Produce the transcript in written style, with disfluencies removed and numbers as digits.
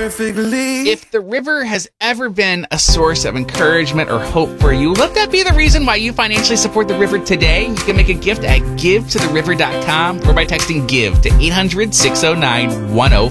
perfectly. If the river has ever been a source of encouragement or hope for you, let that be the reason why you financially support the river today. You can make a gift at givetotheriver.com or by texting GIVE to 800-609-1055.